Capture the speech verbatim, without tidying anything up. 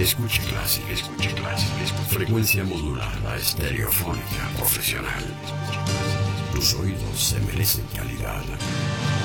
Escuche Classic, escuche Classic, escuche frecuencia modulada, estereofónica, profesional. Tus oídos se merecen calidad.